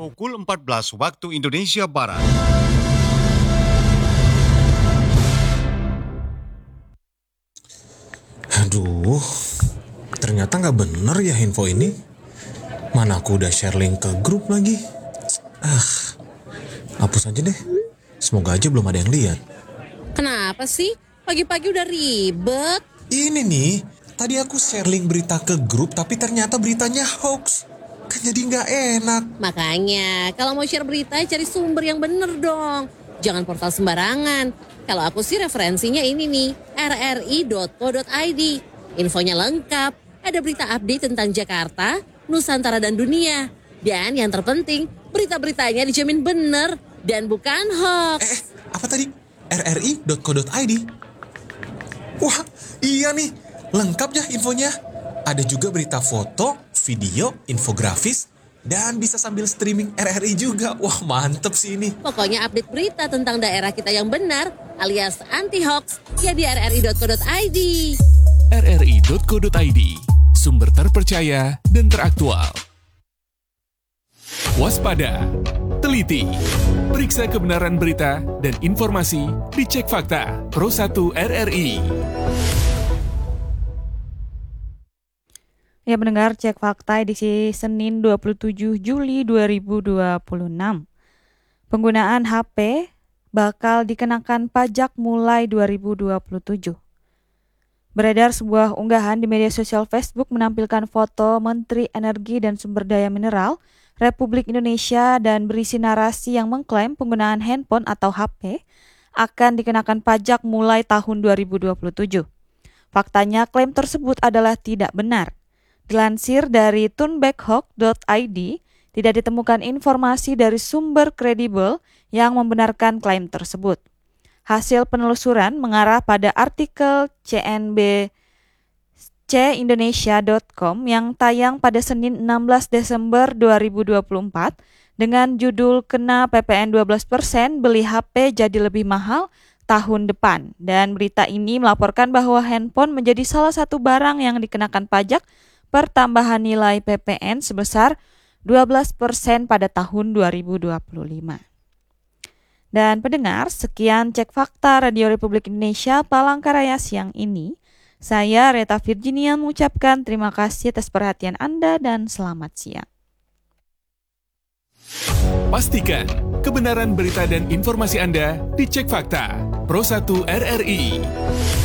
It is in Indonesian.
Pukul 14 waktu Indonesia Barat. Aduh, ternyata nggak bener ya info ini. Mana aku udah share link ke grup lagi. Hapus aja deh. Semoga aja belum ada yang lihat. Kenapa sih? Pagi-pagi udah ribet. Ini nih, tadi aku share link berita ke grup tapi ternyata beritanya hoax. Kan jadi nggak enak. Makanya, kalau mau share berita, cari sumber yang bener dong. Jangan portal sembarangan. Kalau aku sih referensinya ini nih, rri.co.id. Infonya lengkap, ada berita update tentang Jakarta, Nusantara dan dunia. Dan yang terpenting, berita-beritanya dijamin bener dan bukan hoax. Apa tadi? rri.co.id? Wah, iya nih. Lengkap ya infonya. Ada juga berita foto, video, infografis, dan bisa sambil streaming RRI juga. Wah, mantep sih ini. Pokoknya update berita tentang daerah kita yang benar alias anti-hoax ya di rri.co.id. rri.co.id, sumber terpercaya dan teraktual. Waspada, teliti, periksa kebenaran berita dan informasi, dicek fakta. Pro 1 RRI. Ya, mendengar Cek Fakta edisi Senin 27 Juli 2026. Penggunaan HP bakal dikenakan pajak mulai 2027. Beredar sebuah unggahan di media sosial Facebook menampilkan foto Menteri Energi dan Sumber Daya Mineral Republik Indonesia dan berisi narasi yang mengklaim penggunaan handphone atau HP akan dikenakan pajak mulai tahun 2027. Faktanya, klaim tersebut adalah tidak benar. Dilansir dari tunbackhawk.id, tidak ditemukan informasi dari sumber kredibel yang membenarkan klaim tersebut. Hasil penelusuran mengarah pada artikel cnbcindonesia.com yang tayang pada Senin 16 Desember 2024 dengan judul "Kena PPN 12%, beli HP jadi lebih mahal tahun depan". Dan berita ini melaporkan bahwa handphone menjadi salah satu barang yang dikenakan pajak pertambahan nilai PPN sebesar 12% pada tahun 2025. Dan pendengar, sekian Cek Fakta Radio Republik Indonesia Palangkaraya siang ini. Saya Reta Virginia mengucapkan terima kasih atas perhatian Anda dan selamat siang. Pastikan kebenaran berita dan informasi Anda dicek fakta. Pro 1 RRI.